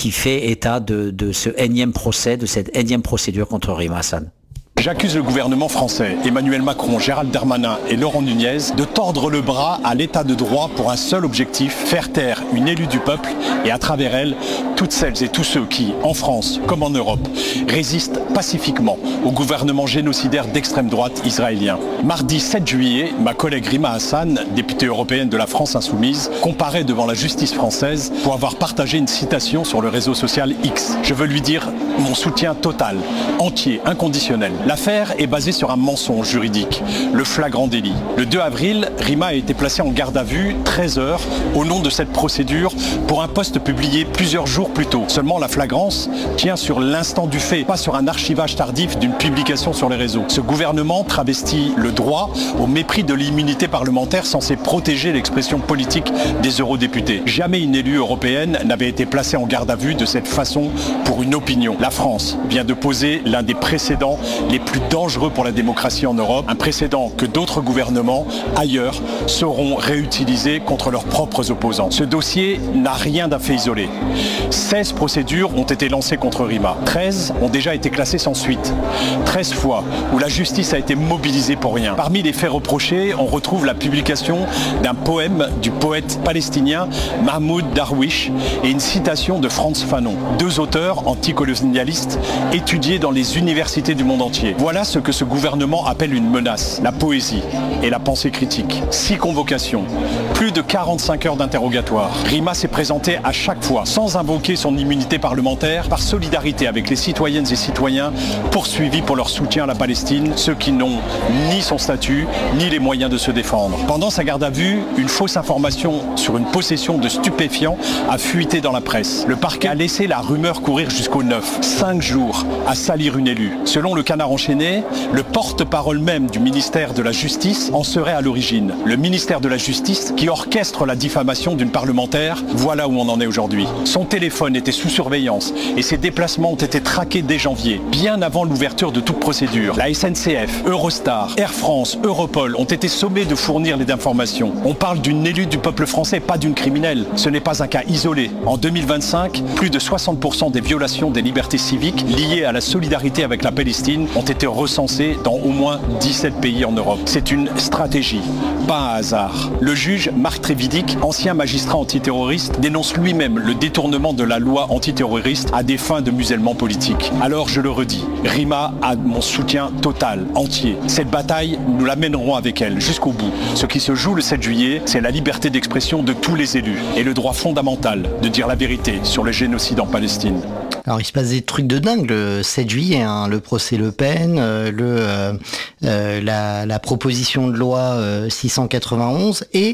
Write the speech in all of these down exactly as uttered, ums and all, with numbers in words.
qui fait état de, de ce énième procès, de cette énième procédure contre Rima Hassan. J'accuse le gouvernement français, Emmanuel Macron, Gérald Darmanin et Laurent Nunez de tordre le bras à l'état de droit pour un seul objectif, faire taire une élue du peuple et à travers elle, toutes celles et tous ceux qui, en France comme en Europe, résistent pacifiquement au gouvernement génocidaire d'extrême droite israélien. Mardi sept juillet, ma collègue Rima Hassan, députée européenne de la France Insoumise, comparaît devant la justice française pour avoir partagé une citation sur le réseau social X. Je veux lui dire mon soutien total, entier, inconditionnel. L'affaire est basée sur un mensonge juridique, le flagrant délit. Le deux avril, Rima a été placée en garde à vue treize heures au nom de cette procédure pour un post publié plusieurs jours plus tôt. Seulement la flagrance tient sur l'instant du fait, pas sur un archivage tardif d'une publication sur les réseaux. Ce gouvernement travestit le droit au mépris de l'immunité parlementaire censée protéger l'expression politique des eurodéputés. Jamais une élue européenne n'avait été placée en garde à vue de cette façon pour une opinion. La France vient de poser l'un des précédents les plus dangereux pour la démocratie en Europe, un précédent que d'autres gouvernements ailleurs sauront réutiliser contre leurs propres opposants. Ce dossier n'a rien d'un fait isolé. seize procédures ont été lancées contre Rima. treize ont déjà été classées sans suite. treize fois où la justice a été mobilisée pour rien. Parmi les faits reprochés, on retrouve la publication d'un poème du poète palestinien Mahmoud Darwish et une citation de Frantz Fanon, deux auteurs anticolonialistes étudiés dans les universités du monde entier. Voilà ce que ce gouvernement appelle une menace, la poésie et la pensée critique. Six convocations, plus de quarante-cinq heures d'interrogatoire. Rima s'est présentée à chaque fois, sans invoquer son immunité parlementaire, par solidarité avec les citoyennes et citoyens poursuivis pour leur soutien à la Palestine, ceux qui n'ont ni son statut, ni les moyens de se défendre. Pendant sa garde à vue, une fausse information sur une possession de stupéfiants a fuité dans la presse. Le parquet a laissé la rumeur courir jusqu'au neuf. Cinq jours à salir une élue. Selon le Canard enchaîné, le porte-parole même du ministère de la Justice en serait à l'origine. Le ministère de la Justice qui orchestre la diffamation d'une parlementaire, voilà où on en est aujourd'hui. Son téléphone était sous surveillance et ses déplacements ont été traqués dès janvier, bien avant l'ouverture de toute procédure. La S N C F, Eurostar, Air France, Europol ont été sommés de fournir les informations. On parle d'une élue du peuple français, pas d'une criminelle. Ce n'est pas un cas isolé. En deux mille vingt-cinq, plus de soixante pour cent des violations des libertés civiques liées à la solidarité avec la Palestine ont été recensées dans au moins dix-sept pays en Europe. C'est une stratégie, pas un hasard. Le juge Marc Trévidic, ancien magistrat antiterroriste, dénonce lui-même le détournement de la loi antiterroriste à des fins de musellement politique. Alors je le redis, Rima a mon soutien total, entier. Cette bataille, nous la mènerons avec elle jusqu'au bout. Ce qui se joue le sept juillet, c'est la liberté d'expression de tous les élus et le droit fondamental de dire la vérité sur le génocide en Palestine. Alors il se passe des trucs de dingue le sept juillet, hein, le procès Le Pen, euh, le, euh, euh, la, la proposition de loi euh, six cent quatre-vingt-onze et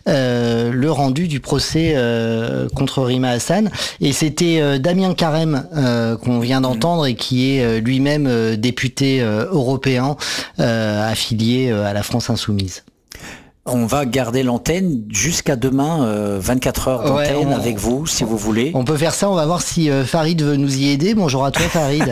euh, le rendu du procès euh, contre Rima Hassan. Et c'était euh, Damien Carême euh, qu'on vient d'entendre et qui est euh, lui-même euh, député euh, européen euh, affilié euh, à la France Insoumise. On va garder l'antenne jusqu'à demain, euh, vingt-quatre heures d'antenne ouais, on, avec vous, si vous voulez. On peut faire ça, on va voir si euh, Farid veut nous y aider. Bonjour à toi, Farid.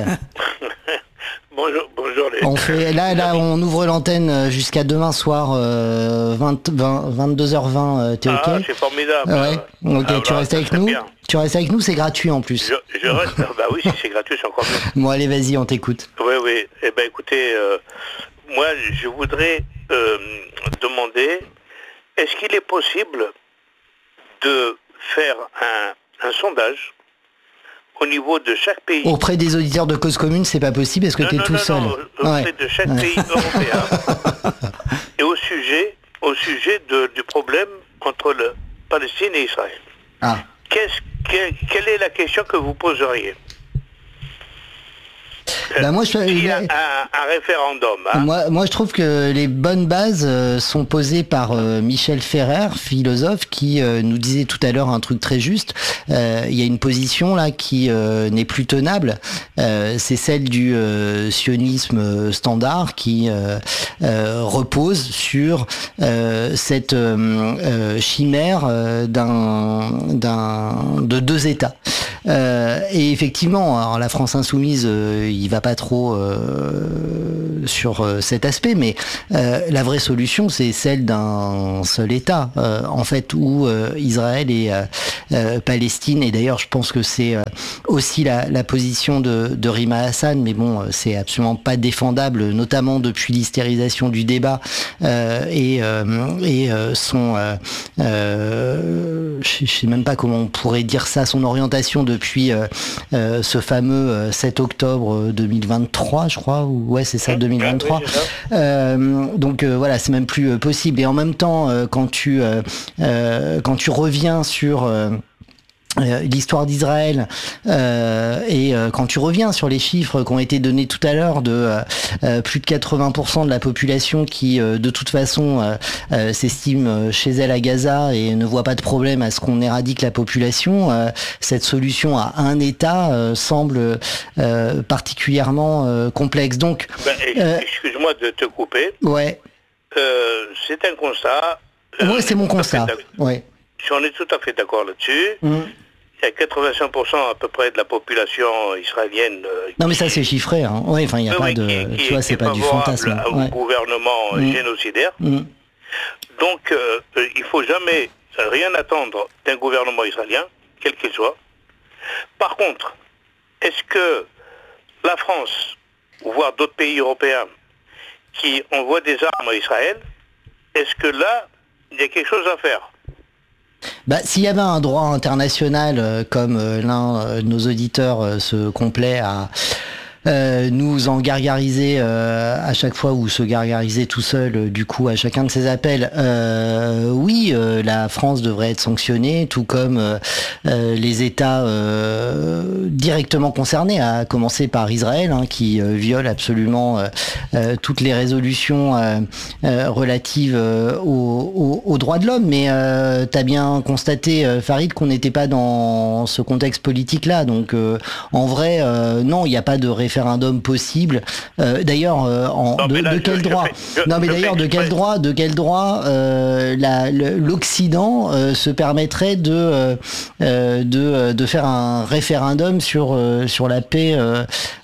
Bonjour, bonjour les... On fait, là, là, on ouvre l'antenne jusqu'à demain soir, euh, vingt, vingt, vingt-deux heures vingt, euh, t'es ok? Ah, c'est formidable. Ouais, ok, ah, tu bah, restes avec nous bien. Tu restes avec nous, c'est gratuit en plus. Je, je reste, bah oui, si c'est gratuit, c'est encore mieux. Bon, allez, vas-y, on t'écoute. Oui, oui, eh ben écoutez, euh, moi, je voudrais euh, demander, est-ce qu'il est possible de faire un, un sondage au niveau de chaque pays. Auprès des auditeurs de Cause Commune, c'est pas possible, est-ce que tu es tout non, seul? Non, auprès ouais. de chaque ouais. pays européen. Et au sujet, au sujet de, du problème entre le Palestine et Israël. Ah. Qu'est-ce, que, quelle est la question que vous poseriez? Bah moi, je, Il y a un, un référendum. Hein. Moi, moi, je trouve que les bonnes bases euh, sont posées par euh, Michel Ferrer, philosophe, qui euh, nous disait tout à l'heure un truc très juste. Euh, il y a une position là qui euh, n'est plus tenable. Euh, c'est celle du euh, sionisme standard qui euh, euh, repose sur euh, cette euh, euh, chimère euh, d'un, d'un, de deux États. Euh, et effectivement, alors la France insoumise, euh, il va pas trop euh, sur euh, cet aspect, mais euh, la vraie solution, c'est celle d'un seul État, euh, en fait, où euh, Israël et euh, euh, Palestine. Et d'ailleurs, je pense que c'est euh, aussi la, la position de, de Rima Hassan, mais bon, c'est absolument pas défendable, notamment depuis l'hystérisation du débat euh, et, euh, et euh, son, euh, euh, je sais même pas comment on pourrait dire ça, son orientation depuis euh, euh, ce fameux euh, sept octobre deux mille vingt-trois, je crois, ou ouais, c'est ça, deux mille vingt-trois. Euh, donc euh, voilà, c'est même plus euh, possible. Et en même temps, euh, quand tu euh, euh, quand tu reviens sur euh, Euh, l'histoire d'Israël euh, et euh, quand tu reviens sur les chiffres qui ont été donnés tout à l'heure de euh, euh, plus de quatre-vingts pour cent de la population qui euh, de toute façon euh, euh, s'estime chez elle à Gaza et ne voit pas de problème à ce qu'on éradique la population, euh, cette solution à un État euh, semble euh, particulièrement euh, complexe. Donc, ben, euh, excuse-moi de te couper. Ouais. Euh, c'est un constat. Euh, ouais, c'est mon constat. Ouais. Si on est tout à fait d'accord là-dessus. Mmh. Il y a quatre-vingt-cinq pour cent à peu près de la population israélienne. Euh, non, mais ça, c'est chiffré. Hein. Oui, enfin, il n'y a oui, pas de. Qui, qui, tu vois, c'est pas du fantasme. Au ouais. gouvernement mmh. génocidaire. Mmh. Donc, euh, il ne faut jamais rien attendre d'un gouvernement israélien, quel qu'il soit. Par contre, est-ce que la France, voire d'autres pays européens, qui envoient des armes à Israël, est-ce que là, il y a quelque chose à faire ? Bah, s'il y avait un droit international euh, comme euh, l'un euh, de nos auditeurs euh, se complaît à euh, nous en gargariser euh, à chaque fois ou se gargariser tout seul euh, du coup à chacun de ses appels, euh, oui, euh, la France devrait être sanctionnée, tout comme euh, euh, les États euh, directement concernés, à commencer par Israël, hein, qui euh, viole absolument euh, euh, toutes les résolutions euh, euh, relatives euh, aux, aux, aux droits de l'homme. Mais euh, t'as bien constaté, euh, Farid, qu'on n'était pas dans ce contexte politique-là. Donc, euh, en vrai, euh, non, il n'y a pas de référendum possible. Euh, d'ailleurs, euh, en, non, de, là, de quel je, droit je fais, je, Non, mais d'ailleurs, de quel droit, de quel droit euh, la, le, l'Occident euh, se permettrait de euh, de de faire un référendum sur euh, sur la paix euh,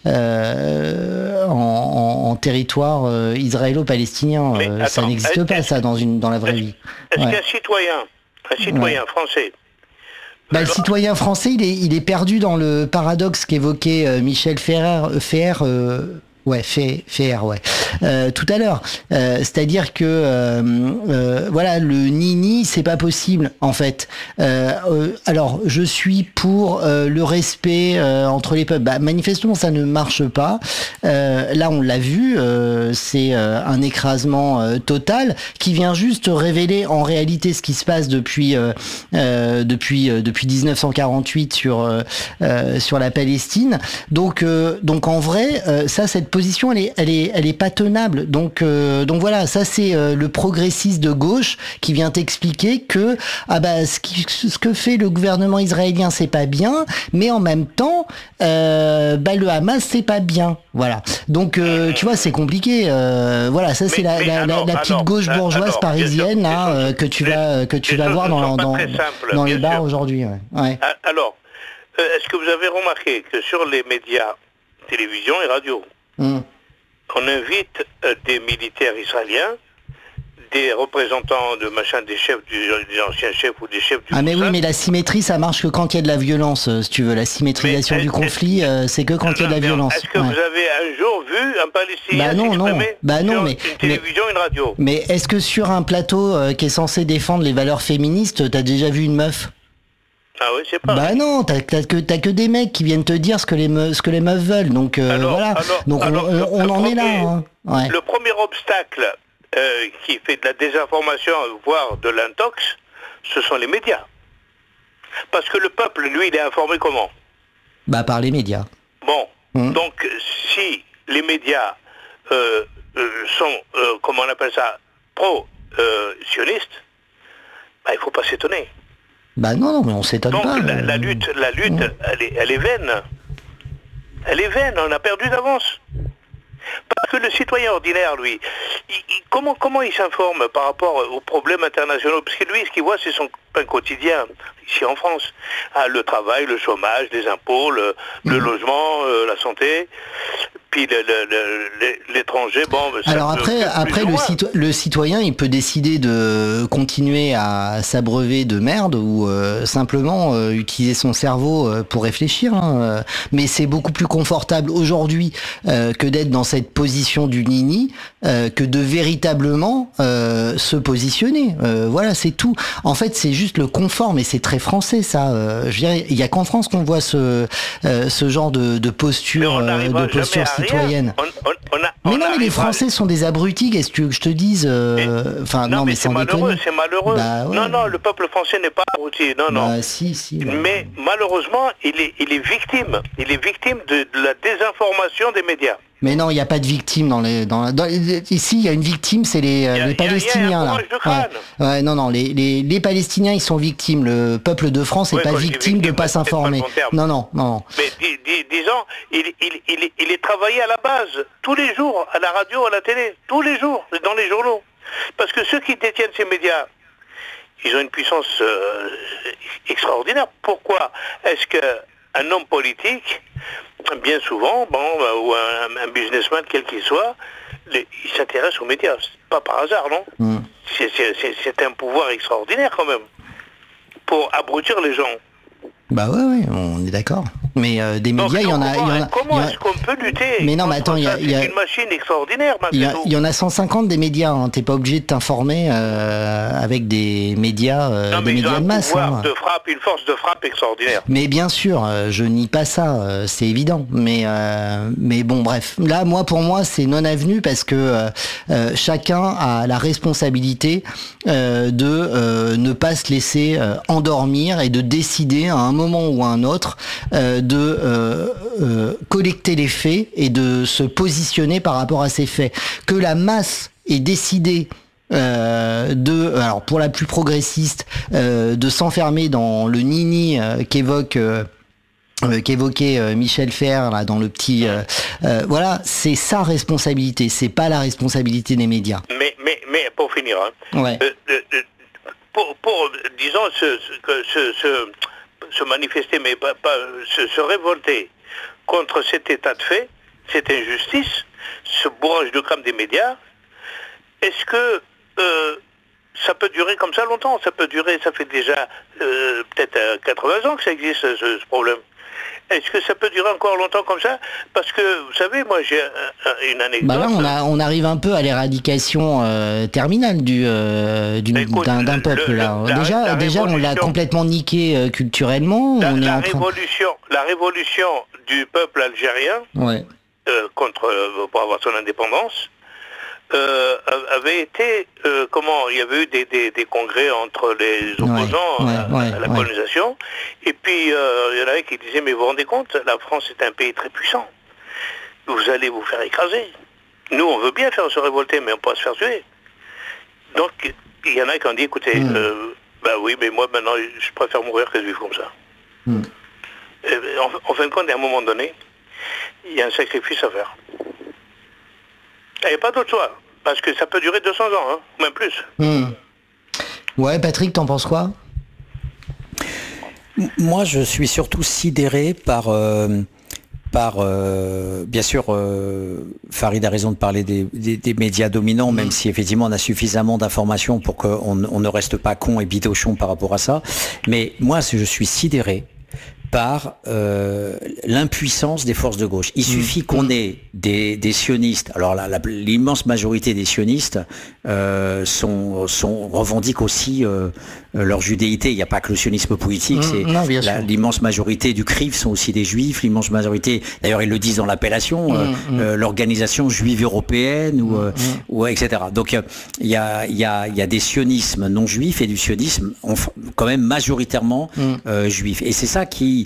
euh, en, en, en territoire euh, israélo-palestinien. Euh, attends, ça n'existe pas, ça, dans une dans la vraie est-ce, vie. Est-ce ouais. qu'un citoyen, un citoyen ouais. français Bah, le citoyen français, il est, il est perdu dans le paradoxe qu'évoquait euh, Michel Ferrer, Ferrer euh, ouais, Ferrer, ouais, euh, tout à l'heure. Euh, c'est-à-dire que, euh, euh, voilà, le ni-ni, c'est pas possible, en fait. Euh, euh, alors, je suis pour euh, le respect euh, entre les peuples. Bah, manifestement, ça ne marche pas. Euh, là, on l'a vu, euh, c'est euh, un écrasement euh, total qui vient juste révéler en réalité ce qui se passe depuis euh, euh, depuis euh, depuis dix-neuf cent quarante-huit sur euh, euh, sur la Palestine. Donc euh, donc en vrai, euh, ça, cette position, elle est elle est elle est pas tenable. Donc euh, donc voilà, ça c'est euh, le progressiste de gauche qui vient t'expliquer que ah bah ce qui ce que fait le gouvernement israélien, c'est pas bien, mais en même temps euh, bah le Hamas, c'est pas bien. Voilà. Donc, euh, tu vois, c'est compliqué. Euh, voilà, ça, c'est mais, la, mais la, alors, la, la petite alors, gauche bourgeoise alors, parisienne sûr, là, euh, que tu vas, que tu vas voir dans, dans, simple, dans les bars sûr. aujourd'hui. Ouais. Ouais. Alors, euh, est-ce que vous avez remarqué que sur les médias, télévision et radio, mm. on invite euh, des militaires israéliens, des représentants de machin, des chefs, du, des anciens chefs ou des chefs du Ah mais Mossad. Oui, mais la symétrie, ça marche que quand il y a de la violence, si tu veux. La symétrisation du conflit, euh, c'est que quand il y a de la violence. Est-ce que ouais. vous avez un jour vu un Palestinien bah non, non. Bah non, sur mais, une télévision, mais, une radio Mais est-ce que sur un plateau euh, qui est censé défendre les valeurs féministes, t'as déjà vu une meuf ? Ah oui, c'est pas. Bah non, t'as, t'as, que, t'as que des mecs qui viennent te dire ce que les, me, ce que les meufs veulent. Donc euh, alors, voilà. Alors, Donc alors, on, le, on en premier, est là. Hein. Ouais. Le premier obstacle euh, qui fait de la désinformation, voire de l'intox, ce sont les médias. Parce que le peuple, lui, il est informé comment ? Bah par les médias. Bon, mmh. donc si les médias euh, euh, sont, euh, comment on appelle ça, pro-sionistes, bah, il ne faut pas s'étonner. Bah non, non, mais on s'étonne donc, pas. Donc la, la lutte, la lutte, mmh. elle, est, elle est vaine. Elle est vaine, on a perdu d'avance. Parce que le citoyen ordinaire, lui, il, il, comment, comment il s'informe par rapport aux problèmes internationaux? Parce que lui, ce qu'il voit, c'est son pain quotidien, ici en France. Ah, le travail, le chômage, les impôts, le, le mmh. logement, euh, la santé... Puis le, le, le, l'étranger, bon... Alors après, après le, cito- le citoyen, il peut décider de continuer à s'abreuver de merde ou euh, simplement euh, utiliser son cerveau euh, pour réfléchir. Hein. Mais c'est beaucoup plus confortable aujourd'hui euh, que d'être dans cette position du nini, euh, que de véritablement euh, se positionner. Euh, voilà, c'est tout. En fait, c'est juste le confort, mais c'est très français, ça. Euh, je dirais, il y a qu'en France qu'on voit ce, euh, ce genre de, de posture, euh, de posture citoyenne. On, on, on a, on mais non, mais les Français à... sont des abrutis, qu'est-ce que tu veux que je te dise euh... Enfin, non, non, mais, mais c'est malheureux, c'est malheureux. Bah, ouais. Non, non, le peuple français n'est pas abruti. Non, non. Bah, si, si. Bah... Mais malheureusement, il est, il est victime. Il est victime de, de la désinformation des médias. Mais non, il n'y a pas de victime dans les. Dans, dans, ici, il y a une victime, c'est les, a, les Palestiniens. Y a, y a là. Ouais. ouais, non, non, les, les, les Palestiniens, ils sont victimes. Le peuple de France n'est ouais, pas victime de ne pas s'informer. Pas non, non, non. Mais dis, dis, disons, il, il, il, il est travaillé à la base, tous les jours, à la radio, à la télé, tous les jours, dans les journaux. Parce que ceux qui détiennent ces médias, ils ont une puissance euh, extraordinaire. Pourquoi est-ce qu'un homme politique, bien souvent, bon, ou un, un businessman quel qu'il soit, les, il s'intéresse aux médias. C'est pas par hasard, non mmh. c'est, c'est, c'est, c'est un pouvoir extraordinaire quand même pour abrutir les gens. Bah ouais, ouais, on est d'accord. Mais euh, des médias, il y en a, comment, il y en a. Comment y a... est-ce qu'on peut lutter? Mais non, mais attends, il y a, c'est y a une machine extraordinaire. Il y, y en a cent cinquante des médias. Hein. T'es pas obligé de t'informer euh, avec des médias, euh, non, des mais médias de masse. Un pouvoir hein. de frappe, une force de frappe extraordinaire. Mais bien sûr, euh, je nie pas ça, euh, c'est évident. Mais euh, mais bon, bref. Là, moi, pour moi, c'est non avenu parce que euh, euh, chacun a la responsabilité euh, de euh, ne pas se laisser euh, endormir et de décider à un moment ou à un autre euh, de euh, euh, collecter les faits et de se positionner par rapport à ces faits. Que la masse ait décidé euh, de, alors pour la plus progressiste, euh, de s'enfermer dans le nini euh, qu'évoque euh, Euh, qu'évoquait euh, Michel Fer là dans le petit euh, euh, voilà, c'est sa responsabilité, c'est pas la responsabilité des médias. Mais mais mais pour finir, hein, ouais. euh, euh, pour, pour disons se se, se se manifester, mais pas, pas se, se révolter contre cet état de fait, cette injustice, ce bourrage de crâne des médias. Est-ce que euh, ça peut durer comme ça longtemps? Ça peut durer, ça fait déjà euh, peut-être quatre-vingts ans que ça existe ce, ce problème. Est-ce que ça peut durer encore longtemps comme ça? Parce que, vous savez, moi j'ai un, une anecdote... Bah là, on, a, on arrive un peu à l'éradication euh, terminale du, euh, d'une, écoute, d'un, d'un peuple. Le, là. Le, déjà, la déjà on l'a complètement niqué euh, culturellement. La, on la, est en révolution, train... la révolution du peuple algérien, ouais. euh, contre, euh, pour avoir son indépendance, Euh, avait été, euh, comment, il y avait eu des, des, des congrès entre les opposants ouais, ouais, à, ouais, à la ouais. colonisation, et puis euh, il y en avait qui disaient, mais vous vous rendez compte, la France est un pays très puissant, vous allez vous faire écraser. Nous, on veut bien faire se révolter, mais on peut pas se faire tuer. Donc, il y en a qui ont dit, écoutez, mm. euh, bah oui, mais moi maintenant, je préfère mourir que de vivre comme ça. Mm. Et, en, en fin de compte, à un moment donné, il y a un sacrifice à faire. Il n'y a pas d'autre choix, parce que ça peut durer deux cents ans, hein, même plus. Mmh. Ouais, Patrick, t'en penses quoi? Moi, je suis surtout sidéré par, euh, par euh, bien sûr, euh, Farid a raison de parler des, des, des médias dominants, mmh. même si effectivement on a suffisamment d'informations pour qu'on on ne reste pas con et bidochon par rapport à ça. Mais moi, je suis sidéré par euh, l'impuissance des forces de gauche. Il mmh. suffit qu'on ait des, des sionistes. Alors la, la, l'immense majorité des sionistes euh, sont, sont revendiquent aussi euh, leur judéité. Il n'y a pas que le sionisme politique. Mmh, c'est non, la, l'immense majorité du C R I F sont aussi des juifs. L'immense majorité, d'ailleurs ils le disent dans l'appellation, mmh, euh, mmh. Euh, l'organisation juive européenne ou, euh, mmh. ou et cetera. Donc il euh, y a il y a il y a des sionismes non juifs et du sionisme quand même majoritairement mmh. euh, juif. Et c'est ça qui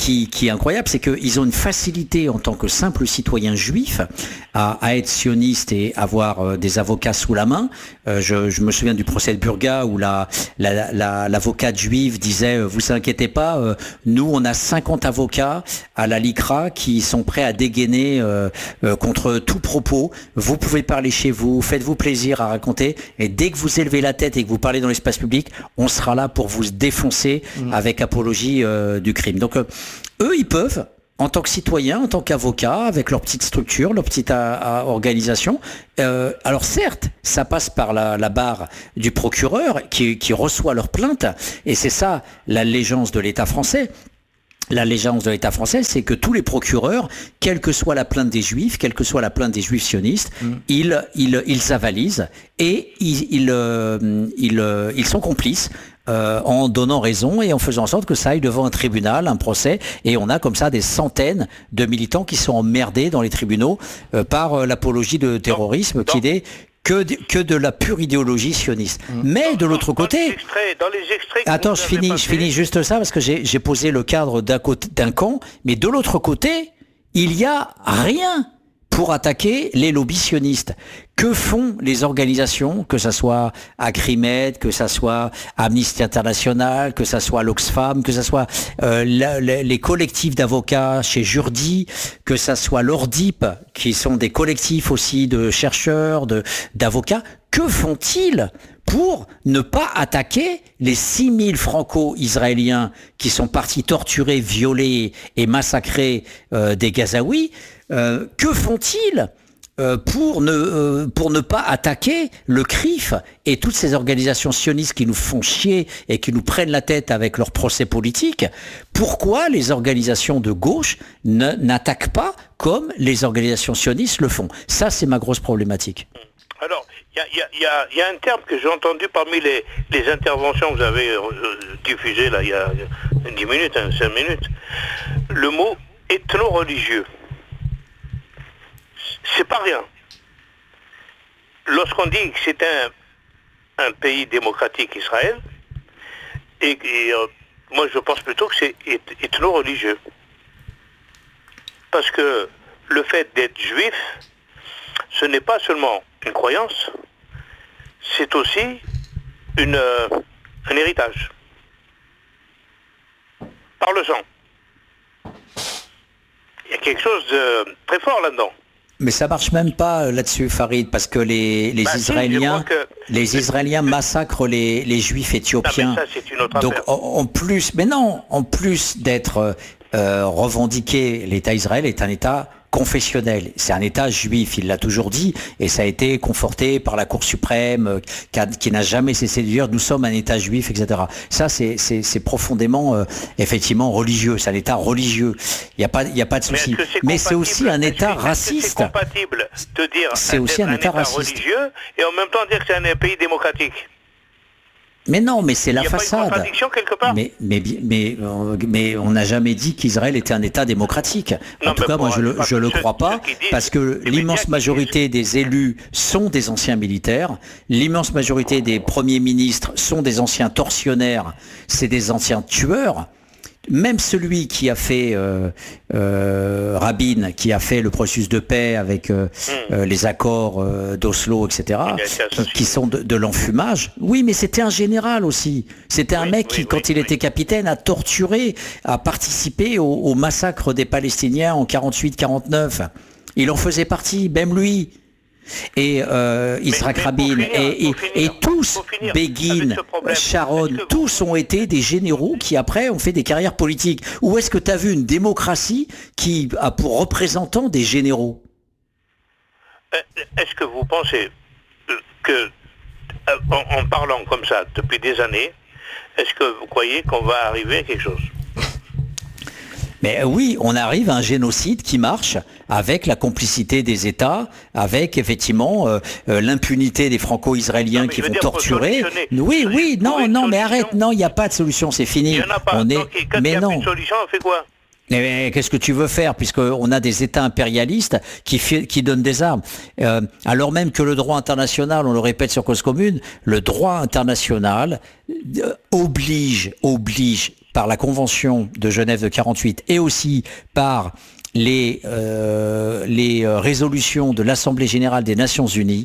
qui, qui est incroyable, c'est qu'ils ont une facilité en tant que simple citoyen juif à, à être sioniste et avoir euh, des avocats sous la main. Euh, je, je me souviens du procès de Burga où la, la, la, l'avocate juive disait euh, « Vous inquiétez pas, euh, nous on a cinquante avocats à la LICRA qui sont prêts à dégainer euh, euh, contre tout propos. Vous pouvez parler chez vous, faites-vous plaisir à raconter et dès que vous élevez la tête et que vous parlez dans l'espace public, on sera là pour vous défoncer mmh. avec apologie euh, du crime. » Donc euh, eux, ils peuvent, en tant que citoyens, en tant qu'avocats, avec leur petite structure, leur petite a, a, organisation. Euh, alors certes, ça passe par la, la barre du procureur qui, qui reçoit leur plainte, et c'est ça l'allégeance de l'État français. L'allégeance de l'État français, c'est que tous les procureurs, quelle que soit la plainte des Juifs, quelle que soit la plainte des Juifs sionistes, mmh. ils, ils, ils avalisent et ils, ils, euh, ils, euh, ils sont complices euh, en donnant raison et en faisant en sorte que ça aille devant un tribunal, un procès. Et on a comme ça des centaines de militants qui sont emmerdés dans les tribunaux euh, par euh, l'apologie de terrorisme non, qui non. est que de, que de la pure idéologie sioniste. Mmh. Mais dans, de l'autre côté... Dans les extraits, dans les extraits attends, je finis, je finis juste ça, parce que j'ai, j'ai posé le cadre d'un, côté, d'un camp, mais de l'autre côté, il y a rien pour attaquer les lobbies sionistes. Que font les organisations, que ça soit Acrimed, que ça soit Amnesty International, que ça soit l'Oxfam, que ça soit euh, la, la, les collectifs d'avocats chez Jourdi, que ça soit l'Ordip, qui sont des collectifs aussi de chercheurs, de, d'avocats. Que font-ils pour ne pas attaquer les six mille franco-israéliens qui sont partis torturer, violer et massacrer euh, des Gazaouis? Euh, que font-ils euh, pour, ne, euh, pour ne pas attaquer le C R I F et toutes ces organisations sionistes qui nous font chier et qui nous prennent la tête avec leurs procès politiques? Pourquoi les organisations de gauche ne, n'attaquent pas comme les organisations sionistes le font? Ça, c'est ma grosse problématique. Alors, il y, y, y, y a un terme que j'ai entendu parmi les, les interventions que vous avez euh, diffusées là, il y a dix minutes, hein, cinq minutes. Le mot ethno-religieux. C'est pas rien. Lorsqu'on dit que c'est un, un pays démocratique, Israël, et, et euh, moi je pense plutôt que c'est ethno-religieux. Parce que le fait d'être juif, ce n'est pas seulement une croyance, c'est aussi une, euh, un héritage. Par le sang. Il y a quelque chose de très fort là-dedans. Mais ça marche même pas là-dessus, Farid, parce que les, les bah Israéliens, si, que... les Israéliens massacrent les, les Juifs éthiopiens. Ah, ça, c'est une autre Donc affaire. En, en plus, mais non, en plus d'être euh, revendiqué, l'État Israël est un État confessionnel. C'est un État juif, il l'a toujours dit, et ça a été conforté par la Cour suprême, qui, a, qui n'a jamais cessé de dire nous sommes un État juif, et cetera. Ça, c'est, c'est, c'est profondément, euh, effectivement, religieux. C'est un État religieux. Il n'y a pas, il y a pas de souci. Mais, Mais c'est aussi un État raciste. C'est compatible de dire c'est aussi un, un État, État raciste. religieux et en même temps dire que c'est un pays démocratique. Mais non, mais c'est la façade. Il y a pas une contradiction quelque part. Mais, mais, mais, mais on n'a jamais dit qu'Israël était un État démocratique. En non, tout cas, moi, je ne le, le crois pas, parce que l'immense majorité des élus sont des anciens militaires, l'immense majorité des premiers ministres sont des anciens tortionnaires, c'est des anciens tueurs. Même celui qui a fait euh, euh, Rabin, qui a fait le processus de paix avec euh, mmh. euh, les accords euh, d'Oslo, et cetera, qui, qui sont de, de l'enfumage. Oui, mais c'était un général aussi. C'était un oui, mec qui, oui, quand oui, il oui. était capitaine, a torturé, a participé au, au massacre des Palestiniens en quarante-huit quarante-neuf. Il en faisait partie, même lui. Et euh, Yitzhak Rabin finir, et, et, finir, et tous, Begin, Sharon, tous ont été des généraux qui après ont fait des carrières politiques. Où est-ce que tu as vu une démocratie qui a pour représentants des généraux? Est-ce que vous pensez que, en, en parlant comme ça depuis des années, est-ce que vous croyez qu'on va arriver à quelque chose? Mais oui, on arrive à un génocide qui marche avec la complicité des États, avec effectivement euh, euh, l'impunité des Franco-Israéliens qui vont dire, torturer. Oui, oui, non, non, mais arrête, non, il n'y a pas de solution, c'est fini. Il n'y en a pas. On est... Donc, quand mais il n'y a non. plus de solution, on fait quoi? Mais qu'est-ce que tu veux faire, puisqu'on a des États impérialistes qui, qui donnent des armes euh, alors même que le droit international, on le répète sur Cause Commune, le droit international euh, oblige, oblige par la Convention de Genève de quarante-huit et aussi par les, euh, les résolutions de l'Assemblée générale des Nations unies,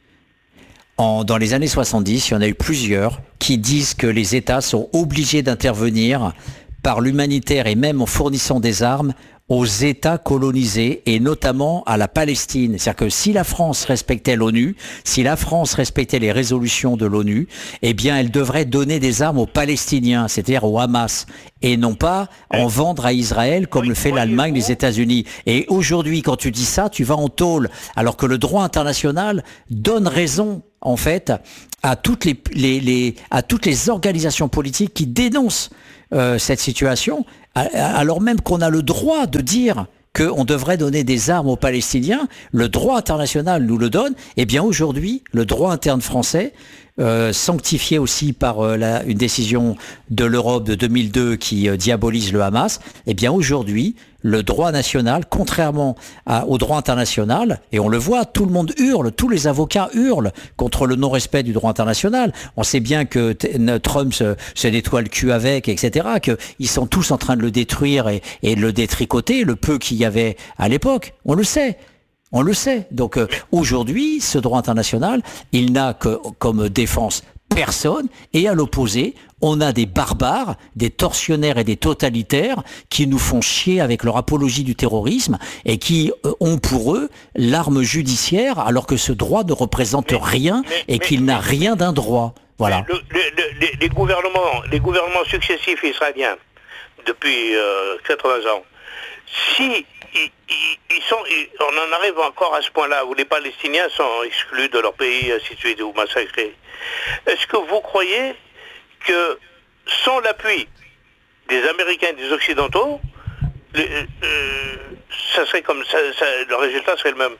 en, dans les années soixante-dix, il y en a eu plusieurs qui disent que les États sont obligés d'intervenir par l'humanitaire et même en fournissant des armes aux États colonisés et notamment à la Palestine. C'est-à-dire que si la France respectait l'ONU, si la France respectait les résolutions de l'ONU, eh bien elle devrait donner des armes aux Palestiniens, c'est-à-dire au Hamas, et non pas en vendre à Israël comme le fait l'Allemagne, les États-Unis. Et aujourd'hui, quand tu dis ça, tu vas en tôle, alors que le droit international donne raison, en fait, à toutes les, les, les, à toutes les organisations politiques qui dénoncent euh, cette situation, alors même qu'on a le droit de dire qu'on devrait donner des armes aux Palestiniens, le droit international nous le donne. Eh bien aujourd'hui, le droit interne français, euh, sanctifié aussi par euh, la, une décision de l'Europe de deux mille deux qui euh, diabolise le Hamas, eh bien aujourd'hui, le droit national, contrairement à, au droit international, et on le voit, tout le monde hurle, tous les avocats hurlent contre le non-respect du droit international. On sait bien que t- Trump se, se nettoie le cul avec, et cetera, qu'ils sont tous en train de le détruire et, et de le détricoter, le peu qu'il y avait à l'époque. On le sait. On le sait. Donc euh, aujourd'hui, ce droit international, il n'a que comme défense personne, et à l'opposé, on a des barbares, des tortionnaires et des totalitaires qui nous font chier avec leur apologie du terrorisme et qui euh, ont pour eux l'arme judiciaire alors que ce droit ne représente mais, rien mais, et qu'il mais, n'a rien d'un droit. Voilà. Le, le, le, les, les gouvernements, les gouvernements successifs israéliens depuis euh, quatre-vingts ans, si Ils, ils, ils sont, ils, on en arrive encore à ce point-là où les Palestiniens sont exclus de leur pays, ainsi de suite, ou massacrés. Est-ce que vous croyez que sans l'appui des Américains et des Occidentaux, le, euh, ça serait comme ça, ça, le résultat serait le même?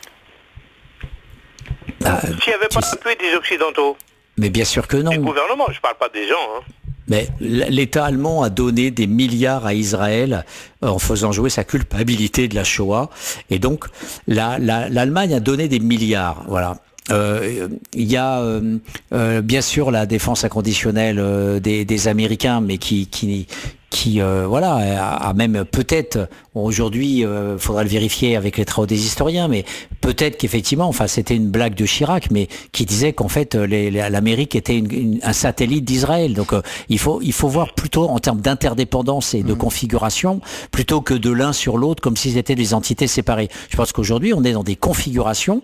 Bah, S'il n'y avait pas l'appui des Occidentaux? Mais bien sûr que non. Les gouvernements, je ne parle pas des gens. Hein. Mais l'État allemand a donné des milliards à Israël en faisant jouer sa culpabilité de la Shoah. Et donc, la, la, l'Allemagne a donné des milliards. Voilà. Euh, il y a euh, euh, bien sûr la défense inconditionnelle euh, des, des Américains, mais qui, qui, qui euh, voilà, a, a même peut-être aujourd'hui, euh, faudra le vérifier avec les travaux des historiens, mais peut-être qu'effectivement, enfin c'était une blague de Chirac, mais qui disait qu'en fait les, les, l'Amérique était une, une, un satellite d'Israël. Donc euh, il faut il faut voir plutôt en termes d'interdépendance et de mmh. configuration, plutôt que de l'un sur l'autre comme s'ils étaient des entités séparées. Je pense qu'aujourd'hui on est dans des configurations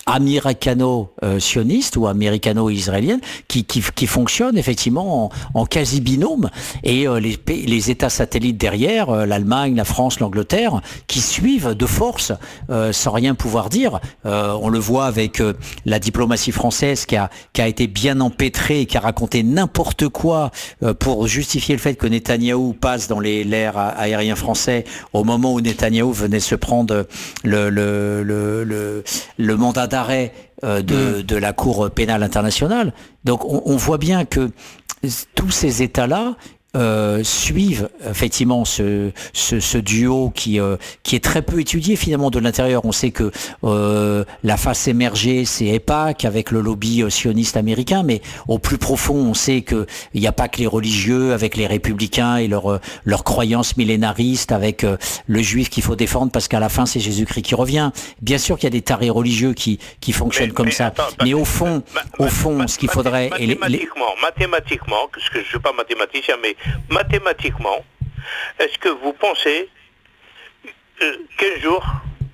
américano-sionistes ou américano-israéliennes qui, qui, qui fonctionnent effectivement en, en quasi binôme, et euh, les, les États satellites derrière, euh, l'Allemagne, la France, l'Angleterre, qui suivent de force euh, sans rien pouvoir dire. Euh, on le voit avec euh, la diplomatie française qui a, qui a été bien empêtrée et qui a raconté n'importe quoi euh, pour justifier le fait que Netanyahou passe dans les l'air aérien français au moment où Netanyahou venait se prendre le, le, le, le, le mandat d'arrêt euh, de, de la Cour pénale internationale. Donc on, on voit bien que tous ces États-là Euh, suivent effectivement ce, ce, ce duo qui, euh, qui est très peu étudié finalement de l'intérieur. On sait que euh, la face émergée, c'est EIPAC avec le lobby euh, sioniste américain, mais au plus profond, on sait qu'il n'y a pas que les religieux avec les républicains et leurs leur croyances millénaristes, avec euh, le juif qu'il faut défendre parce qu'à la fin, c'est Jésus-Christ qui revient. Bien sûr qu'il y a des tarés religieux qui, qui fonctionnent mais, comme mais, ça, attends, mais au fond, ma, ma, au fond, ma, ce qu'il faudrait... Mathématiquement, les... mathématiquement, parce que je ne suis pas mathématicien, mais mathématiquement, est-ce que vous pensez euh, qu'un jour,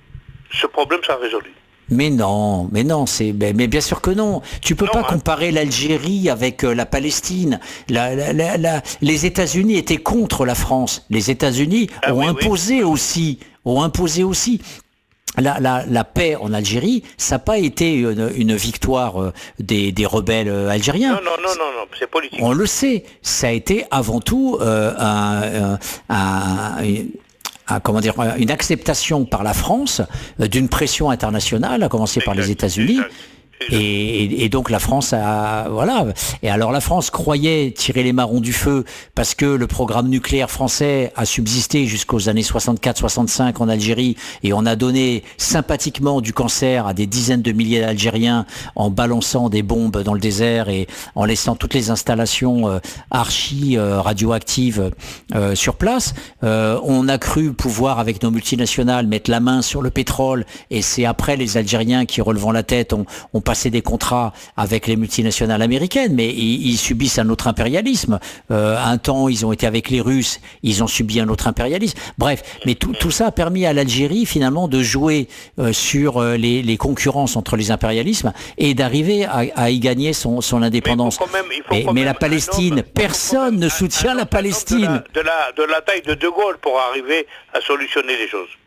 ce problème sera résolu? Mais non, mais non, c'est mais, mais bien sûr que non. Tu peux non, pas hein. comparer l'Algérie avec euh, la Palestine. La, la, la, la, les États-Unis étaient contre la France. Les États-Unis ah, ont oui, imposé oui. aussi, ont imposé aussi. La, la, la paix en Algérie, ça n'a pas été une, une victoire des, des rebelles algériens. Non, non, non, non, non, c'est politique. On le sait. Ça a été avant tout euh, un, un, un, un, comment dire, une acceptation par la France d'une pression internationale, à commencer exact, par les États-Unis. Exact. Et, et, et donc la France a voilà. Et alors la France croyait tirer les marrons du feu parce que le programme nucléaire français a subsisté jusqu'aux années soixante-quatre soixante-cinq en Algérie et on a donné sympathiquement du cancer à des dizaines de milliers d'Algériens en balançant des bombes dans le désert et en laissant toutes les installations euh, archi euh, radioactives euh, sur place. Euh, on a cru pouvoir avec nos multinationales mettre la main sur le pétrole et c'est après les Algériens qui relevant la tête ont, ont passé des contrats avec les multinationales américaines, mais ils, ils subissent un autre impérialisme. Euh, un temps, ils ont été avec les Russes, ils ont subi un autre impérialisme. Bref, mais tout, tout ça a permis à l'Algérie finalement de jouer euh, sur euh, les, les concurrences entre les impérialismes et d'arriver à, à y gagner son, son indépendance. Mais, même, mais, mais la Palestine, homme, personne ne soutient la Palestine. De la, de, la, de la taille de De Gaulle pour arriver à solutionner les choses.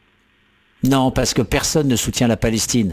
Non, parce que personne ne soutient la Palestine.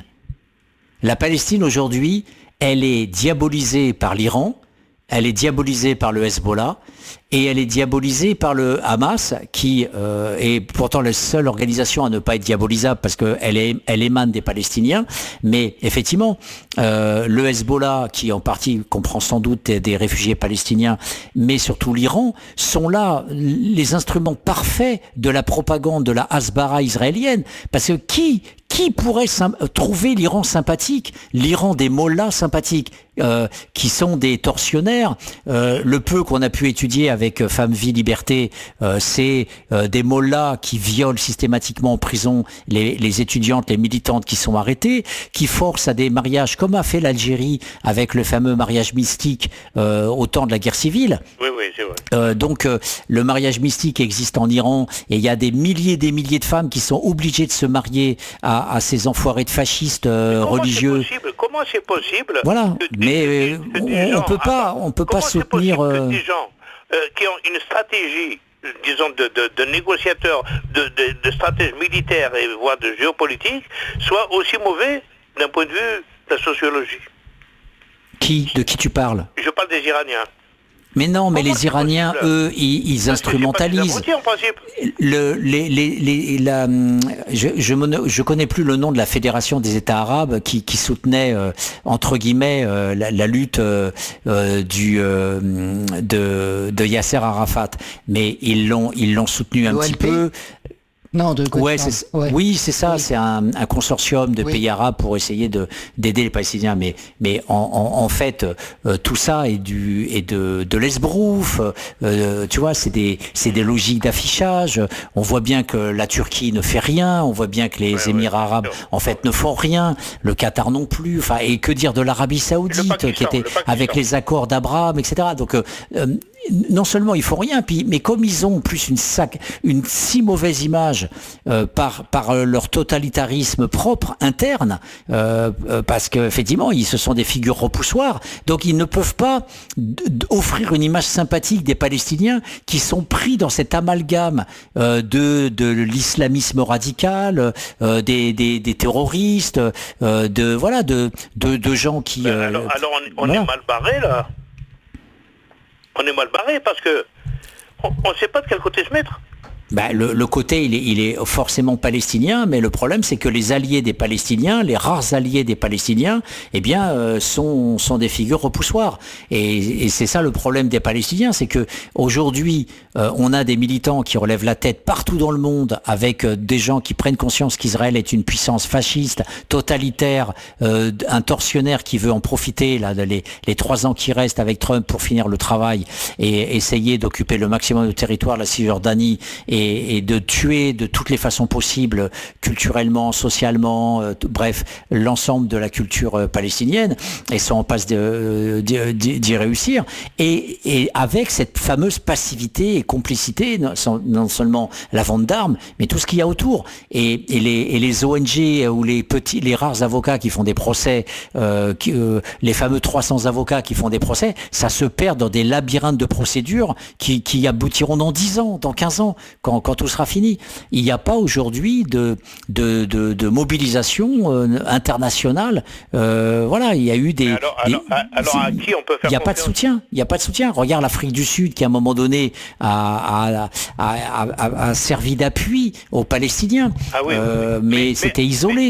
La Palestine aujourd'hui, elle est diabolisée par l'Iran, elle est diabolisée par le Hezbollah et elle est diabolisée par le Hamas qui euh, est pourtant la seule organisation à ne pas être diabolisable parce qu'elle est, elle émane des Palestiniens. Mais effectivement, euh, le Hezbollah, qui en partie comprend sans doute des, des réfugiés palestiniens, mais surtout l'Iran, sont là les instruments parfaits de la propagande de la Hasbara israélienne. Parce que qui Qui pourrait trouver l'Iran sympathique? L'Iran des mollahs sympathiques, euh, qui sont des tortionnaires. Euh, le peu qu'on a pu étudier avec euh, Femmes, Vie, Liberté, euh, c'est euh, des mollahs qui violent systématiquement en prison les, les étudiantes, les militantes qui sont arrêtées, qui forcent à des mariages, comme a fait l'Algérie avec le fameux mariage mystique euh, au temps de la guerre civile. Oui, oui, c'est vrai. Euh, donc euh, le mariage mystique existe en Iran et il y a des milliers et des milliers de femmes qui sont obligées de se marier à à ces enfoirés de fascistes euh, comment religieux. C'est possible comment c'est possible Voilà, que, mais que, que, que on, gens, on peut pas, on peut pas soutenir. Euh... Que des gens euh, qui ont une stratégie, disons, de, de, de négociateurs, de, de, de stratèges militaires et voire de géopolitique, soient aussi mauvais d'un point de vue de la sociologie. Qui, de qui tu parles? Je parle des Iraniens. Mais non, mais les Iraniens, eux, ils, ils instrumentalisent. Le, les, les, les, la, je, je, me, je connais plus le nom de la Fédération des États arabes qui, qui soutenait euh, entre guillemets euh, la, la lutte euh, du euh, de, de Yasser Arafat, mais ils l'ont ils l'ont soutenu un L'O L P? Petit peu. Non, de ouais, c'est, ouais. Oui, c'est ça, oui. C'est un, un consortium de oui. pays arabes pour essayer de, d'aider les Palestiniens. Mais, mais en, en, en fait, euh, tout ça est, du, est de, de l'esbrouf. Euh, tu vois, c'est des, c'est des logiques d'affichage. On voit bien que la Turquie ne fait rien. On voit bien que les ouais, Émirats ouais. arabes, en fait, ne font rien. Le Qatar non plus. Enfin, et que dire de l'Arabie Saoudite, qui était avec les accords d'Abraham, et cetera. Donc, euh, non seulement ils font rien, puis, mais comme ils ont plus une, sac, une si mauvaise image euh, par, par leur totalitarisme propre, interne, euh, euh, parce qu'effectivement, ils se sont des figures repoussoires, donc ils ne peuvent pas offrir une image sympathique des Palestiniens qui sont pris dans cet amalgame euh, de, de l'islamisme radical, euh, des, des, des terroristes, euh, de, voilà, de, de, de gens qui... Ben, alors, euh, alors on, on voilà. est mal barré là. On est mal barré parce que on ne sait pas de quel côté se mettre. Bah, le, le côté, il est, il est forcément palestinien, mais le problème, c'est que les alliés des Palestiniens, les rares alliés des Palestiniens, eh bien, euh, sont, sont des figures repoussoires. Et, et c'est ça le problème des Palestiniens, c'est que aujourd'hui, euh, on a des militants qui relèvent la tête partout dans le monde, avec euh, des gens qui prennent conscience qu'Israël est une puissance fasciste, totalitaire, euh, un tortionnaire qui veut en profiter là, les, les trois ans qui restent avec Trump pour finir le travail et essayer d'occuper le maximum de territoire, la Cisjordanie, et Et, et de tuer de toutes les façons possibles, culturellement, socialement, euh, bref, l'ensemble de la culture euh, palestinienne, et sont en passe de, de, de, d'y réussir, et, et avec cette fameuse passivité et complicité, non, non seulement la vente d'armes, mais tout ce qu'il y a autour, et, et, les, et les O N G ou les petits, les rares avocats qui font des procès, euh, qui, euh, les fameux trois cents avocats qui font des procès, ça se perd dans des labyrinthes de procédures qui, qui aboutiront dans dix ans, dans quinze ans, Quand, quand tout sera fini. Il n'y a pas aujourd'hui de, de, de, de mobilisation euh, internationale. Euh, voilà, il y a eu des... Alors, des, alors, alors à qui on peut faire Il n'y a pas de soutien. Il n'y a pas de soutien. Regarde l'Afrique du Sud qui, à un moment donné, a, a, a, a, a servi d'appui aux Palestiniens. Ah oui, euh, oui, oui. Mais, mais c'était mais, isolé. Mais,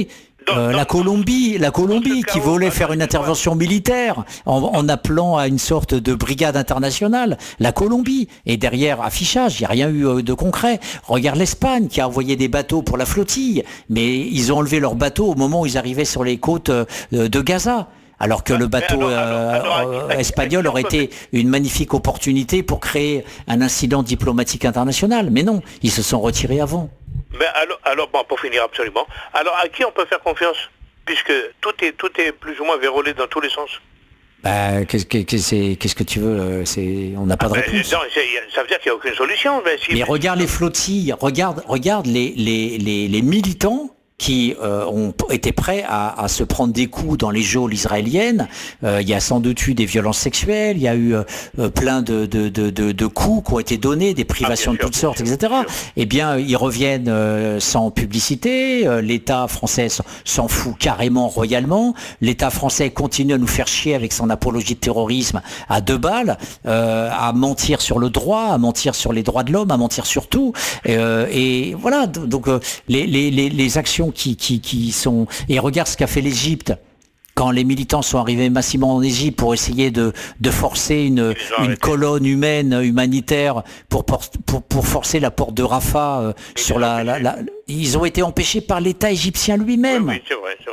Euh, la Colombie, la Colombie qui voulait faire une intervention militaire en, en appelant à une sorte de brigade internationale. La Colombie. Et derrière, affichage, il n'y a rien eu de concret. Regarde l'Espagne qui a envoyé des bateaux pour la flottille, mais ils ont enlevé leurs bateaux au moment où ils arrivaient sur les côtes de Gaza. Alors que le bateau alors, alors, alors, euh, espagnol aurait été une magnifique opportunité pour créer un incident diplomatique international. Mais non, ils se sont retirés avant. Mais alors, alors bon, pour finir absolument, alors à qui on peut faire confiance? Puisque tout est, tout est plus ou moins vérolé dans tous les sens. Bah, qu'est-ce que, qu'est-ce que tu veux c'est, on n'a pas ah de ben, réponse. Non, ça veut dire qu'il n'y a aucune solution. Mais, si, mais regarde les flottilles, regarde, regarde les, les, les, les militants qui euh, ont été prêts à, à se prendre des coups dans les geôles israéliennes. Euh, il y a sans doute eu des violences sexuelles, il y a eu euh, plein de, de, de, de, de coups qui ont été donnés, des privations ah, de toutes sûr, sortes, sûr, et cetera. Eh bien, ils reviennent euh, sans publicité, euh, l'État français s'en fout carrément royalement, l'État français continue à nous faire chier avec son apologie de terrorisme à deux balles, euh, à mentir sur le droit, à mentir sur les droits de l'homme, à mentir sur tout. Euh, et voilà, donc euh, les, les, les, les actions Qui, qui, qui sont... Et regarde ce qu'a fait l'Égypte quand les militants sont arrivés massivement en Égypte pour essayer de, de forcer une, une colonne humaine, humanitaire, pour, pour, pour forcer la porte de Rafah euh, sur la, la, la... Ils ont été empêchés par l'État égyptien lui-même. Oui, oui, c'est vrai, c'est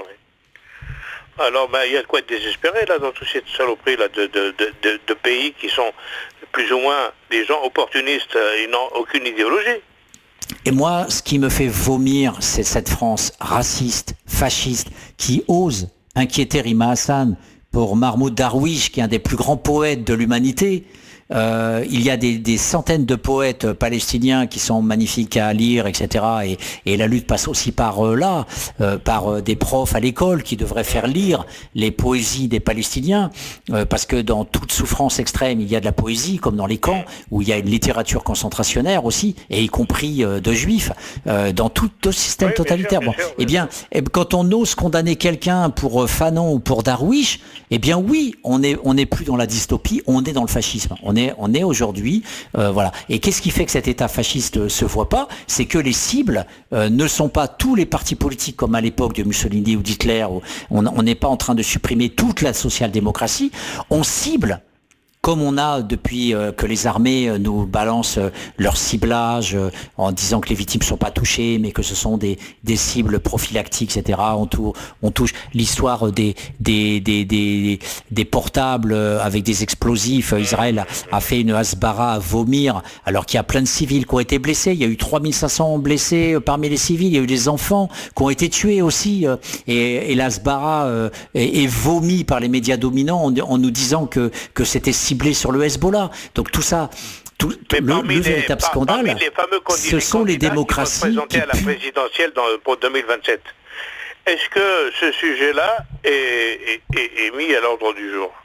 vrai. Alors, ben, il y a de quoi être désespéré, là, dans toute cette saloperie, là, de, de, de, de, de pays qui sont plus ou moins des gens opportunistes et n'ont aucune idéologie. Et moi, ce qui me fait vomir, c'est cette France raciste, fasciste, qui ose inquiéter Rima Hassan pour Mahmoud Darwish, qui est un des plus grands poètes de l'humanité. Euh, il y a des, des centaines de poètes palestiniens qui sont magnifiques à lire, et cetera. Et, et la lutte passe aussi par euh, là, euh, par euh, des profs à l'école qui devraient faire lire les poésies des Palestiniens, euh, parce que dans toute souffrance extrême, il y a de la poésie, comme dans les camps, où il y a une littérature concentrationnaire aussi, et y compris euh, de juifs, euh, dans tout, tout système oui, totalitaire. Bien sûr, bien bon, sûr, eh bien, eh, quand on ose condamner quelqu'un pour euh, Fanon ou pour Darwish, eh bien oui, on n'est on n'est plus dans la dystopie, on est dans le fascisme. On est, on est aujourd'hui, euh, voilà. Et qu'est-ce qui fait que cet État fasciste euh, se voit pas? C'est que les cibles euh, ne sont pas tous les partis politiques comme à l'époque de Mussolini ou d'Hitler. Où on n'est pas en train de supprimer toute la social-démocratie. On cible, comme on a depuis euh, que les armées euh, nous balancent euh, leur ciblage euh, en disant que les victimes ne sont pas touchées, mais que ce sont des, des cibles prophylactiques, et cetera. On, tou- on touche l'histoire des, des, des, des, des portables avec des explosifs. Israël a, a fait une hasbara à vomir, alors qu'il y a plein de civils qui ont été blessés. Il y a eu trois mille cinq cents blessés parmi les civils. Il y a eu des enfants qui ont été tués aussi. Et, et l'hasbara euh, est, est vomi par les médias dominants en, en nous disant que, que c'était ciblé sur le Hezbollah. Donc tout ça, tout, tout le, le véritable par, scandale, ce sont les démocraties qui vont se présenter à la présidentielle dans, pour deux mille vingt-sept. Est-ce que ce sujet-là est, est, est, est mis à l'ordre du jour?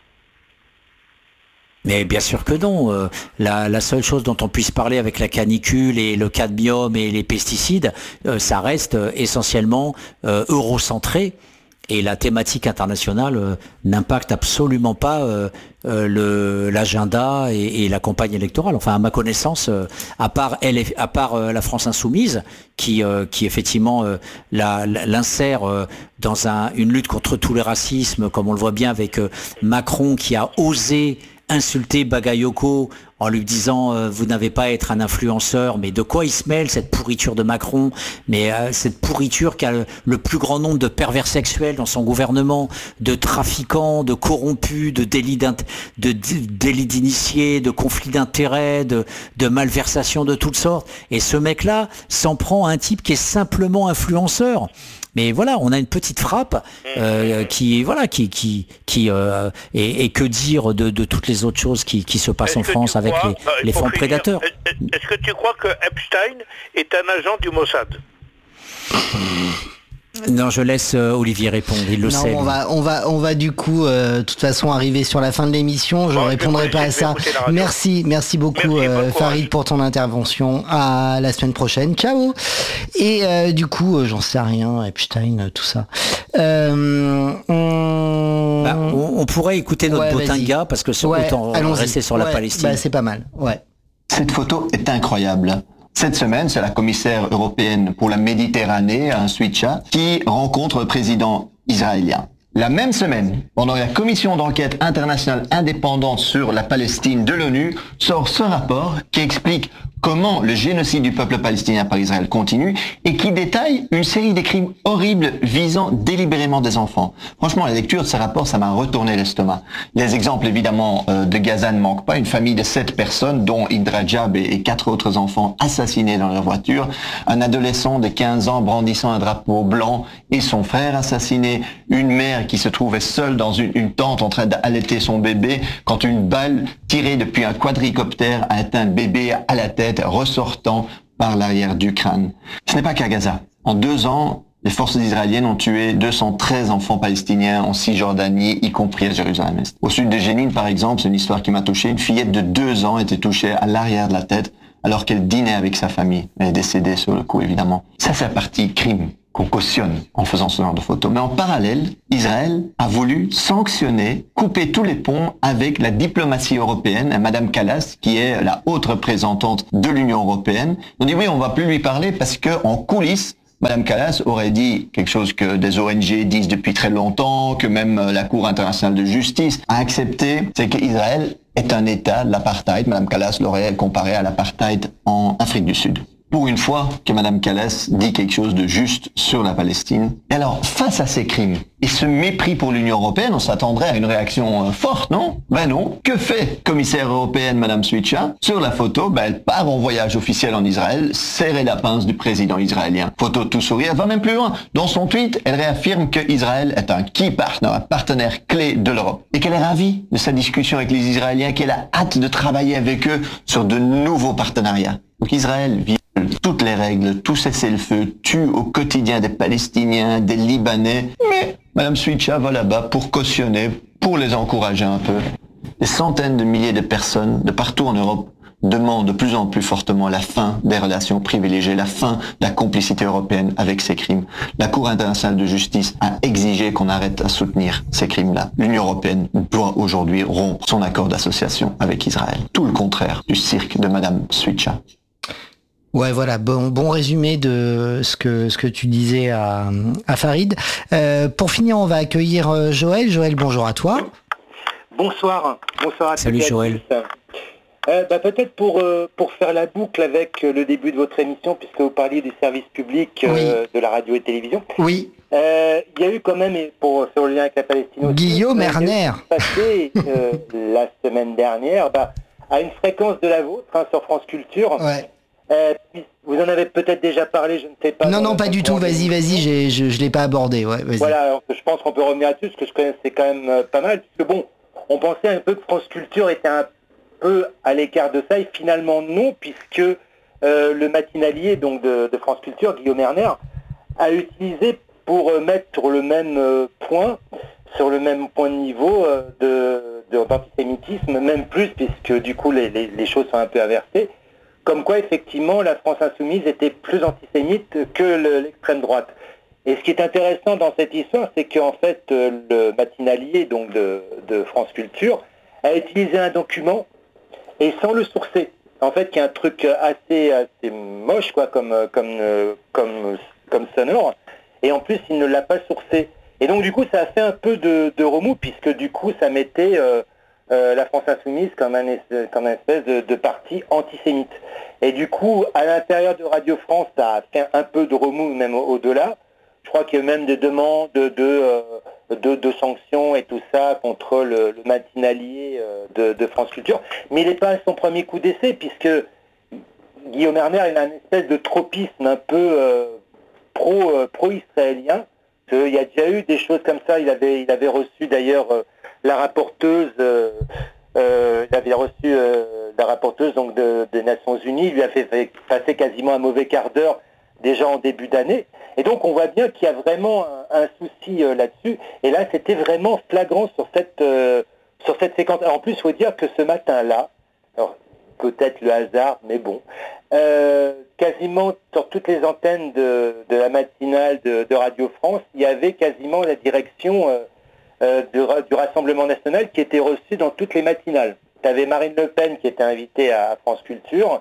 Mais bien sûr que non. Euh, la, la seule chose dont on puisse parler avec la canicule et le cadmium et les pesticides, euh, ça reste euh, essentiellement euh, eurocentré. Et la thématique internationale euh, n'impacte absolument pas euh, euh, le, l'agenda et, et la campagne électorale. Enfin, à ma connaissance, euh, à part elle, à part euh, la France insoumise, qui, euh, qui effectivement euh, la, la, l'insère euh, dans un, une lutte contre tous les racismes, comme on le voit bien avec euh, Macron, qui a osé insulter Bagayoko en lui disant euh, vous n'avez pas à être un influenceur, mais de quoi il se mêle cette pourriture de Macron, mais euh, cette pourriture qui a le, le plus grand nombre de pervers sexuels dans son gouvernement, de trafiquants, de corrompus, de délits, de, de délits d'initiés, de conflits d'intérêts, de, de malversations de toutes sortes. Et ce mec-là s'en prend à un type qui est simplement influenceur. Mais voilà, on a une petite frappe euh, qui, voilà, qui, qui, qui euh, et, et que dire de, de toutes les autres choses qui, qui se passent en France avec les, euh, les fonds finir, prédateurs. Est-ce que tu crois que Epstein est un agent du Mossad? Non, je laisse euh, Olivier répondre, il le non, sait. On va, on va, on va du coup, euh, de toute façon, arriver sur la fin de l'émission. Je ne bon, répondrai je pas à ça. Merci, merci beaucoup, merci, euh, Farid, pour ton intervention. À la semaine prochaine. Ciao. Et euh, du coup, euh, j'en sais rien, Epstein, tout ça. Euh, on... Bah, on, on pourrait écouter notre ouais, Botinga, parce que c'est ouais, autant allons-y. rester sur la ouais, Palestine. Bah, c'est pas mal, ouais. Cette photo est incroyable. Cette semaine, c'est la commissaire européenne pour la Méditerranée, un Switcha, qui rencontre le président israélien. La même semaine, pendant la commission d'enquête internationale indépendante sur la Palestine de l'ONU, sort ce rapport qui explique comment le génocide du peuple palestinien par Israël continue et qui détaille une série de crimes horribles visant délibérément des enfants. Franchement, la lecture de ce rapport, ça m'a retourné l'estomac. Les exemples, évidemment, euh, de Gaza ne manquent pas. Une famille de sept personnes, dont Indra Jab et, et quatre autres enfants assassinés dans leur voiture. Un adolescent de quinze ans brandissant un drapeau blanc et son frère assassiné. Une mère qui se trouvait seule dans une, une tente en train d'allaiter son bébé quand une balle tirée depuis un quadricoptère a atteint le bébé à la tête, ressortant par l'arrière du crâne. Ce n'est pas qu'à Gaza. En deux ans, les forces israéliennes ont tué deux cent treize enfants palestiniens en Cisjordanie, y compris à Jérusalem-Est. Au sud de Jénine, par exemple, c'est une histoire qui m'a touché. Une fillette de deux ans était touchée à l'arrière de la tête alors qu'elle dînait avec sa famille. Elle est décédée sur le coup, évidemment. Ça, c'est la partie crime qu'on cautionne en faisant ce genre de photos. Mais en parallèle, Israël a voulu sanctionner, couper tous les ponts avec la diplomatie européenne. Madame Kallas, qui est la haute représentante de l'Union européenne, on dit oui, on va plus lui parler parce que en coulisses, Madame Kallas aurait dit quelque chose que des O N G disent depuis très longtemps, que même la Cour internationale de justice a accepté, c'est qu'Israël est un État de l'apartheid. Madame Kallas l'aurait comparé à l'apartheid en Afrique du Sud. Pour une fois que Madame Kallas dit quelque chose de juste sur la Palestine. Et alors, face à ces crimes et ce mépris pour l'Union européenne, on s'attendrait à une réaction euh, forte, non? Ben non. Que fait commissaire européenne Madame Switcha? Sur la photo, ben elle part en voyage officiel en Israël, serrer la pince du président israélien. Photo tout sourire, elle va même plus loin. Dans son tweet, elle réaffirme que Israël est un key partner, un partenaire clé de l'Europe. Et qu'elle est ravie de sa discussion avec les Israéliens, qu'elle a hâte de travailler avec eux sur de nouveaux partenariats. Donc Israël vit toutes les règles, tout cessez-le-feu, tue au quotidien des Palestiniens, des Libanais. Mais Madame Switcha va là-bas pour cautionner, pour les encourager un peu. Des centaines de milliers de personnes de partout en Europe demandent de plus en plus fortement la fin des relations privilégiées, la fin de la complicité européenne avec ces crimes. La Cour internationale de justice a exigé qu'on arrête à soutenir ces crimes-là. L'Union européenne doit aujourd'hui rompre son accord d'association avec Israël. Tout le contraire du cirque de Madame Switcha. Ouais, voilà, bon, bon résumé de ce que ce que tu disais à, à Farid. Euh, pour finir, on va accueillir Joël. Joël, bonjour à toi. Bonsoir, bonsoir à tous. Salut Joël. Euh, bah, peut-être pour euh, pour faire la boucle avec le début de votre émission, puisque vous parliez du service public euh, oui. de la radio et télévision. Oui. Il euh, y a eu quand même, pour faire le lien avec la Palestine, Guillaume Erner, passé euh, la semaine dernière, bah, à une fréquence de la vôtre hein, sur France Culture. Ouais. Euh, vous en avez peut-être déjà parlé, je ne sais pas. Non, non, pas du tout. Vas-y, vas-y, j'ai, je ne l'ai pas abordé. Ouais, vas-y. Voilà, alors je pense qu'on peut revenir là-dessus, parce que je connais, c'est quand même euh, pas mal, puisque bon, on pensait un peu que France Culture était un peu à l'écart de ça, et finalement non, puisque euh, le matinalier donc de, de France Culture, Guillaume Erner, a utilisé pour euh, mettre sur le même euh, point, sur le même point de niveau euh, de, de, d'antisémitisme, même plus, puisque du coup les, les, les choses sont un peu inversées. Comme quoi, effectivement, la France insoumise était plus antisémite que le, l'extrême droite. Et ce qui est intéressant dans cette histoire, c'est qu'en fait, le matinalier donc de, de France Culture a utilisé un document et sans le sourcer. En fait, il y a un truc assez, assez moche, quoi, comme, comme, comme, comme sonore. Et en plus, il ne l'a pas sourcé. Et donc, du coup, ça a fait un peu de, de remous, puisque du coup, ça mettait... Euh, Euh, la France Insoumise comme un, comme un espèce de, de parti antisémite. Et du coup, à l'intérieur de Radio France, ça a fait un peu de remous, même au- au-delà. Je crois qu'il y a même des demandes de, euh, de, de sanctions et tout ça contre le, le matinalier euh, de, de France Culture. Mais il n'est pas à son premier coup d'essai, puisque Guillaume Erner, il a une espèce de tropisme un peu euh, pro, euh, pro-israélien. Il y a déjà eu des choses comme ça. Il avait, il avait reçu d'ailleurs... Euh, la rapporteuse, euh, euh, il avait reçu euh, la rapporteuse donc de, des Nations Unies, il lui a fait, fait passer quasiment un mauvais quart d'heure déjà en début d'année. Et donc on voit bien qu'il y a vraiment un, un souci euh, là-dessus. Et là, c'était vraiment flagrant sur cette, euh, sur cette séquence. Alors, en plus, il faut dire que ce matin-là, alors peut-être le hasard, mais bon, euh, quasiment sur toutes les antennes de, de la matinale de, de Radio France, il y avait quasiment la direction... Euh, Euh, du, du Rassemblement National qui était reçu dans toutes les matinales. Tu avais Marine Le Pen qui était invitée à, à France Culture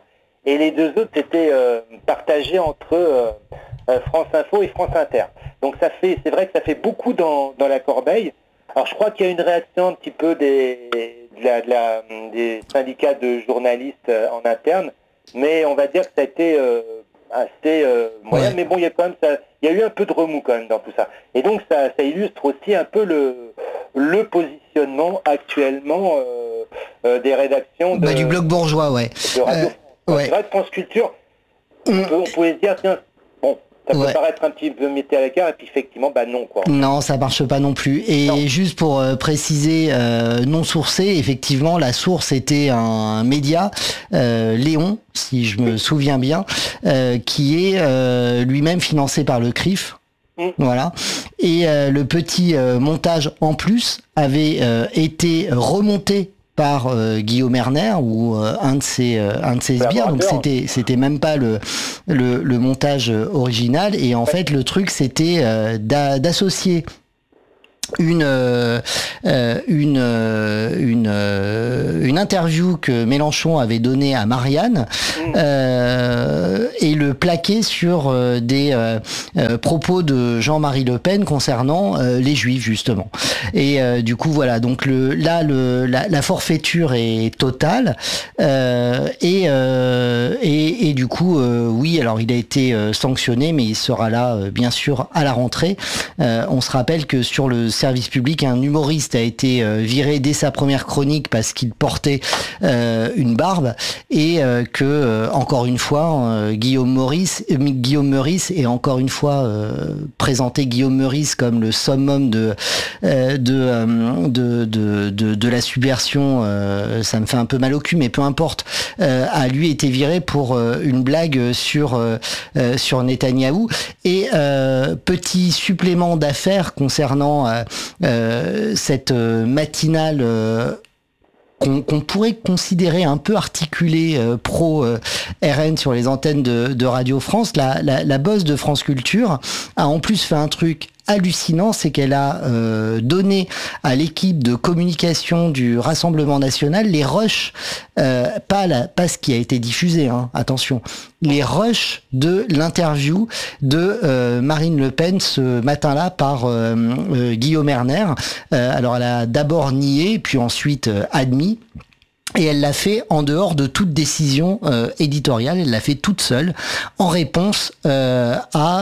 et les deux autres étaient euh, partagés entre euh, euh, France Info et France Inter. Donc ça fait, c'est vrai que ça fait beaucoup dans, dans la corbeille. Alors je crois qu'il y a une réaction un petit peu des, de la, de la, des syndicats de journalistes en interne, mais on va dire que ça a été euh, assez euh, moyen. Ouais. Mais bon, il y a quand même ça, il y a eu un peu de remous quand même dans tout ça. Et donc ça, ça illustre aussi un peu le, le positionnement actuellement euh, euh, des rédactions de, bah, du bloc bourgeois, ouais. De Radio euh, France. Ouais. C'est vrai que France Culture, on, peut, on pouvait se dire tiens, bon. Ça peut ouais. paraître un petit peu metté à l'écart et puis effectivement, bah non quoi. Non, ça marche pas non plus. Et non. juste pour euh, préciser, euh, non sourcé, effectivement, la source était un média, euh, Léon, si je me oui. souviens bien, euh, qui est euh, lui-même financé par le C R I F. Mmh. Voilà. Et euh, le petit euh, montage en plus avait euh, été remonté par euh, Guillaume Erner ou euh, un de ses euh, un de ses sbires, donc c'était c'était même pas le le, le montage original, et en ouais. fait le truc c'était euh, d'a, d'associer une euh, une euh, une euh, une interview que Mélenchon avait donnée à Marianne mmh. euh, et le plaquer sur euh, des euh, euh, propos de Jean-Marie Le Pen concernant euh, les Juifs justement. Et euh, du coup voilà, donc le là le la, la forfaiture est totale euh, et, euh, et et du coup euh, oui, alors il a été euh, sanctionné, mais il sera là euh, bien sûr à la rentrée. Euh, on se rappelle que sur le service public, un humoriste a été euh, viré dès sa première chronique parce qu'il portait euh, une barbe, et euh, que euh, encore une fois euh, Guillaume Meurice, euh, Guillaume Meurice et encore une fois euh, présenté Guillaume Meurice comme le summum de euh, de, euh, de, de de de la subversion. Euh, ça me fait un peu mal au cul, mais peu importe. Euh, a lui été viré pour euh, une blague sur euh, euh, sur Netanyahou. Et euh, petit supplément d'affaires concernant euh, Euh, cette euh, matinale euh, qu'on, qu'on pourrait considérer un peu articulée euh, pro euh, R N sur les antennes de, de Radio France, la, la, la boss de France Culture a en plus fait un truc hallucinant, c'est qu'elle a euh, donné à l'équipe de communication du Rassemblement National les rushs, euh, pas, la, pas ce qui a été diffusé, hein, attention, les rushs de l'interview de euh, Marine Le Pen ce matin-là par euh, euh, Guillaume Erner. Euh, alors elle a d'abord nié, puis ensuite euh, admis. Et elle l'a fait en dehors de toute décision euh, éditoriale, elle l'a fait toute seule, en réponse euh, à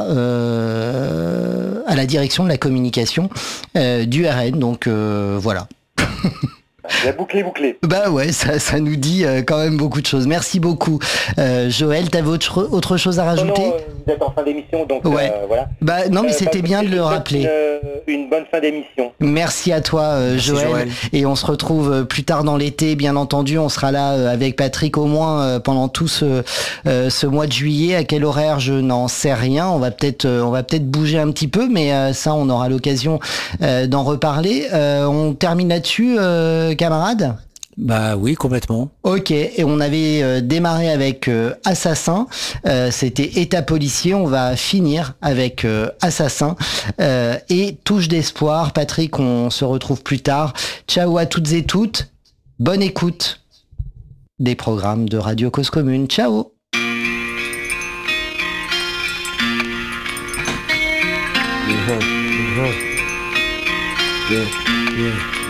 euh, à la direction de la communication euh, du R N. Donc euh, voilà. La boucle est bouclée. Bah ouais, ça, ça nous dit euh, quand même beaucoup de choses. Merci beaucoup. Euh, Joël, t'avais autre, autre chose à rajouter ? Non, non, vous êtes en fin d'émission, donc ouais. euh, voilà. Bah non, mais euh, c'était bah, bien de le rappeler. Une, une bonne fin d'émission. Merci à toi, euh, Merci Joël. Joël. Et on se retrouve plus tard dans l'été, bien entendu. On sera là euh, avec Patrick au moins euh, pendant tout ce, euh, ce mois de juillet. À quel horaire, je n'en sais rien. On va peut-être, euh, on va peut-être bouger un petit peu, mais euh, ça, on aura l'occasion euh, d'en reparler. Euh, on termine là-dessus. Euh, camarades ? Bah oui, complètement. Ok, et on avait euh, démarré avec euh, Assassin, euh, c'était État policier, on va finir avec euh, Assassin euh, et Touche d'espoir. Patrick, on se retrouve plus tard. Ciao à toutes et toutes, bonne écoute des programmes de Radio Cause Commune. Ciao. Yeah, yeah, yeah.